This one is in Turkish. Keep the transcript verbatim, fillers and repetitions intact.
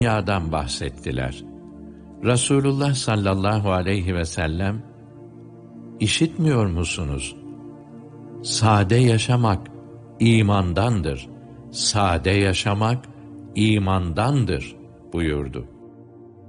dünyadan bahsettiler. Resulullah sallallahu aleyhi ve sellem, işitmiyor musunuz? Sade yaşamak imandandır. Sade yaşamak imandandır buyurdu.